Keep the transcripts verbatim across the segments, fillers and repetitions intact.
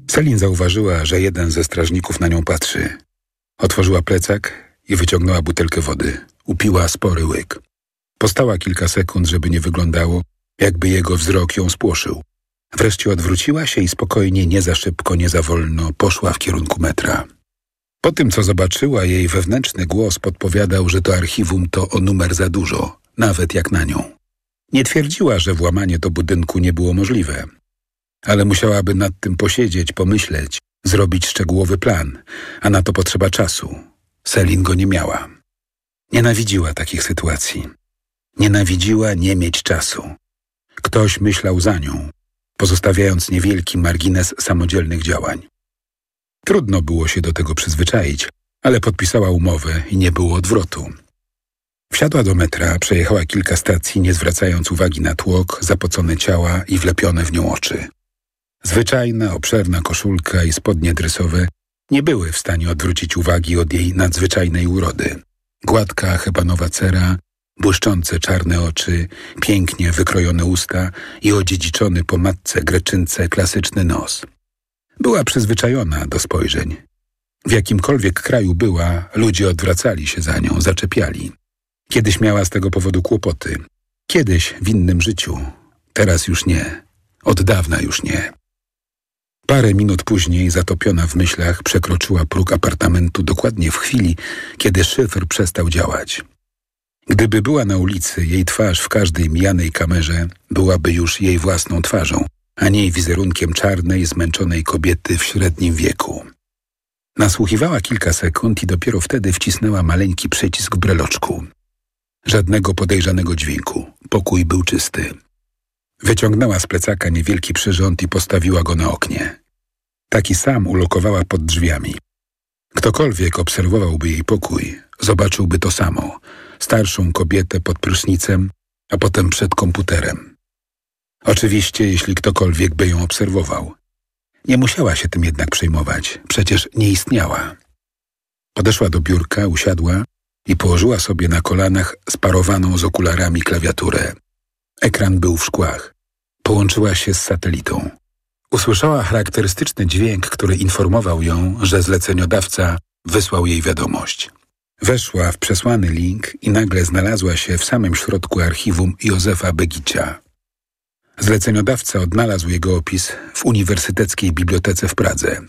Selin zauważyła, że jeden ze strażników na nią patrzy. Otworzyła plecak i wyciągnęła butelkę wody. Upiła spory łyk. Postała kilka sekund, żeby nie wyglądało, jakby jego wzrok ją spłoszył. Wreszcie odwróciła się i spokojnie, nie za szybko, nie za wolno, poszła w kierunku metra. Po tym, co zobaczyła, jej wewnętrzny głos podpowiadał, że to archiwum to o numer za dużo, nawet jak na nią. Nie twierdziła, że włamanie do budynku nie było możliwe, ale musiałaby nad tym posiedzieć, pomyśleć, zrobić szczegółowy plan, a na to potrzeba czasu. Selin go nie miała. Nienawidziła takich sytuacji. Nienawidziła nie mieć czasu. Ktoś myślał za nią, pozostawiając niewielki margines samodzielnych działań. Trudno było się do tego przyzwyczaić, ale podpisała umowę i nie było odwrotu. Wsiadła do metra, przejechała kilka stacji, nie zwracając uwagi na tłok, zapocone ciała i wlepione w nią oczy. Zwyczajna, obszerna koszulka i spodnie dresowe nie były w stanie odwrócić uwagi od jej nadzwyczajnej urody. Gładka, hebanowa cera, błyszczące czarne oczy, pięknie wykrojone usta i odziedziczony po matce greczynce klasyczny nos. Była przyzwyczajona do spojrzeń. W jakimkolwiek kraju była, ludzie odwracali się za nią, zaczepiali. Kiedyś miała z tego powodu kłopoty. Kiedyś w innym życiu. Teraz już nie. Od dawna już nie. Parę minut później, zatopiona w myślach, przekroczyła próg apartamentu dokładnie w chwili, kiedy szyfr przestał działać. Gdyby była na ulicy, jej twarz w każdej mijanej kamerze byłaby już jej własną twarzą, a nie wizerunkiem czarnej, zmęczonej kobiety w średnim wieku. Nasłuchiwała kilka sekund i dopiero wtedy wcisnęła maleńki przycisk w breloczku. Żadnego podejrzanego dźwięku. Pokój był czysty. Wyciągnęła z plecaka niewielki przyrząd i postawiła go na oknie. Taki sam ulokowała pod drzwiami. Ktokolwiek obserwowałby jej pokój, zobaczyłby to samo. Starszą kobietę pod prysznicem, a potem przed komputerem. Oczywiście, jeśli ktokolwiek by ją obserwował. Nie musiała się tym jednak przejmować, przecież nie istniała. Podeszła do biurka, usiadła i położyła sobie na kolanach sparowaną z okularami klawiaturę. Ekran był w szkłach. Połączyła się z satelitą. Usłyszała charakterystyczny dźwięk, który informował ją, że zleceniodawca wysłał jej wiadomość. Weszła w przesłany link i nagle znalazła się w samym środku archiwum Józefa Begicza. Zleceniodawca odnalazł jego opis w Uniwersyteckiej Bibliotece w Pradze,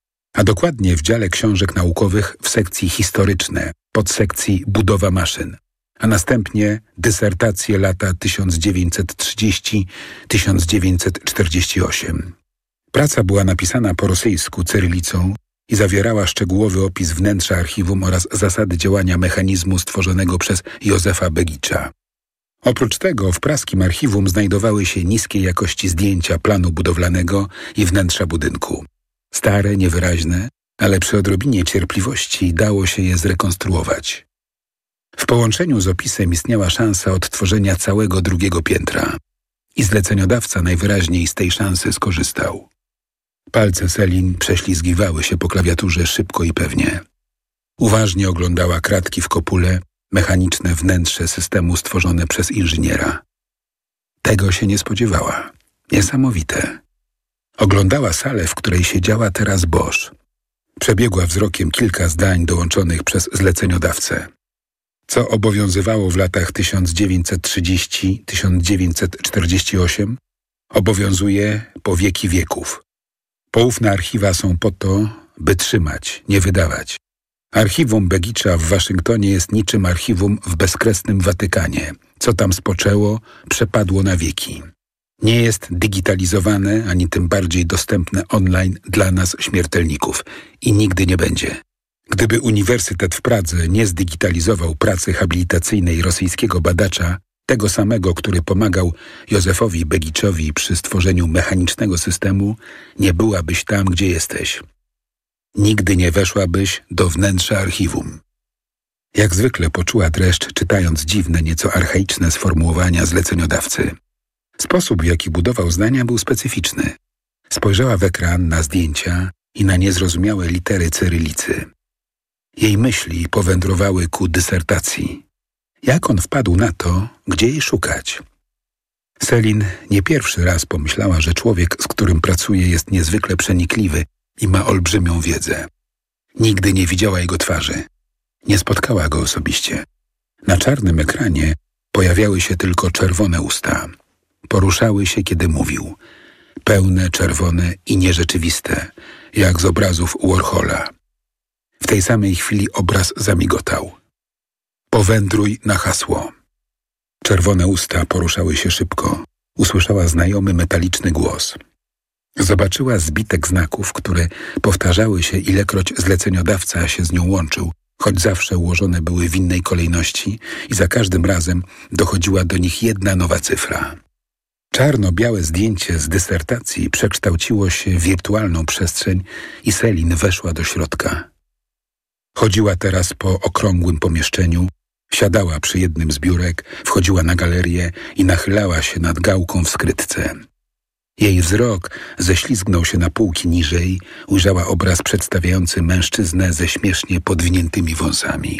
a dokładnie w dziale książek naukowych w sekcji historyczne, podsekcji budowa maszyn, a następnie dysertacje lata tysiąc dziewięćset trzydziesty do tysiąc dziewięćset czterdziestego ósmego. Praca była napisana po rosyjsku cyrylicą i zawierała szczegółowy opis wnętrza archiwum oraz zasady działania mechanizmu stworzonego przez Józefa Begicza. Oprócz tego w praskim archiwum znajdowały się niskiej jakości zdjęcia planu budowlanego i wnętrza budynku. Stare, niewyraźne, ale przy odrobinie cierpliwości dało się je zrekonstruować. W połączeniu z opisem istniała szansa odtworzenia całego drugiego piętra i zleceniodawca najwyraźniej z tej szansy skorzystał. Palce Selin prześlizgiwały się po klawiaturze szybko i pewnie. Uważnie oglądała kratki w kopule, mechaniczne wnętrze systemu stworzone przez inżyniera. Tego się nie spodziewała. Niesamowite. Oglądała salę, w której siedziała teraz Bosch. Przebiegła wzrokiem kilka zdań dołączonych przez zleceniodawcę. Co obowiązywało w latach tysiąc dziewięćset trzydziesty do tysiąc dziewięćset czterdziestego ósmego, obowiązuje po wieki wieków. Poufne archiwa są po to, by trzymać, nie wydawać. Archiwum Begicza w Waszyngtonie jest niczym archiwum w bezkresnym Watykanie. Co tam spoczęło, przepadło na wieki. Nie jest digitalizowane, ani tym bardziej dostępne online dla nas śmiertelników. I nigdy nie będzie. Gdyby Uniwersytet w Pradze nie zdigitalizował pracy habilitacyjnej rosyjskiego badacza, tego samego, który pomagał Józefowi Begiczowi przy stworzeniu mechanicznego systemu, nie byłabyś tam, gdzie jesteś. Nigdy nie weszłabyś do wnętrza archiwum. Jak zwykle poczuła dreszcz, czytając dziwne, nieco archaiczne sformułowania zleceniodawcy. Sposób, w jaki budował zdania, był specyficzny. Spojrzała w ekran, na zdjęcia i na niezrozumiałe litery cyrylicy. Jej myśli powędrowały ku dysertacji. Jak on wpadł na to, gdzie jej szukać? Selin nie pierwszy raz pomyślała, że człowiek, z którym pracuje, jest niezwykle przenikliwy i ma olbrzymią wiedzę. Nigdy nie widziała jego twarzy. Nie spotkała go osobiście. Na czarnym ekranie pojawiały się tylko czerwone usta. Poruszały się, kiedy mówił. Pełne, czerwone i nierzeczywiste, jak z obrazów Warhola. W tej samej chwili obraz zamigotał. Powędruj na hasło. Czerwone usta poruszały się szybko. Usłyszała znajomy metaliczny głos. Zobaczyła zbitek znaków, które powtarzały się, ilekroć zleceniodawca się z nią łączył, choć zawsze ułożone były w innej kolejności i za każdym razem dochodziła do nich jedna nowa cyfra. Czarno-białe zdjęcie z dysertacji przekształciło się w wirtualną przestrzeń i Selin weszła do środka. Chodziła teraz po okrągłym pomieszczeniu, siadała przy jednym z biurek, wchodziła na galerię i nachylała się nad gałką w skrytce. Jej wzrok ześlizgnął się na półki niżej, ujrzała obraz przedstawiający mężczyznę ze śmiesznie podwiniętymi wąsami.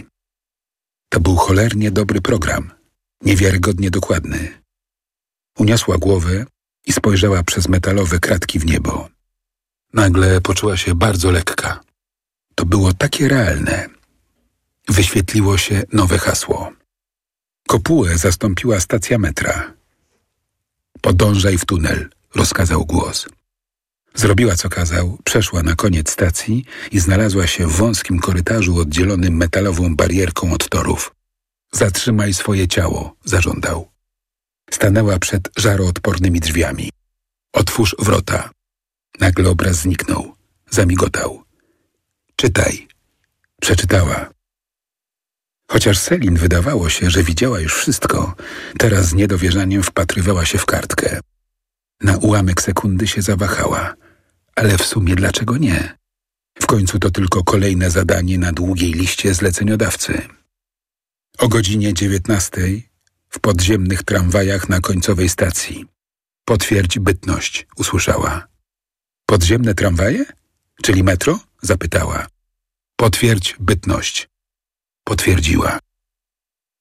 To był cholernie dobry program, niewiarygodnie dokładny. Uniosła głowę i spojrzała przez metalowe kratki w niebo. Nagle poczuła się bardzo lekka. To było takie realne. Wyświetliło się nowe hasło. Kopułę zastąpiła stacja metra. Podążaj w tunel, rozkazał głos. Zrobiła, co kazał, przeszła na koniec stacji i znalazła się w wąskim korytarzu oddzielonym metalową barierką od torów. Zatrzymaj swoje ciało, zażądał. Stanęła przed żaroodpornymi drzwiami. Otwórz wrota. Nagle obraz zniknął. Zamigotał. Czytaj. Przeczytała. Chociaż Selin wydawało się, że widziała już wszystko, teraz z niedowierzaniem wpatrywała się w kartkę. Na ułamek sekundy się zawahała. Ale w sumie dlaczego nie? W końcu to tylko kolejne zadanie na długiej liście zleceniodawcy. O godzinie dziewiętnastej w podziemnych tramwajach na końcowej stacji. Potwierdź bytność, usłyszała. Podziemne tramwaje? Czyli metro? Zapytała. Potwierdź bytność. Potwierdziła.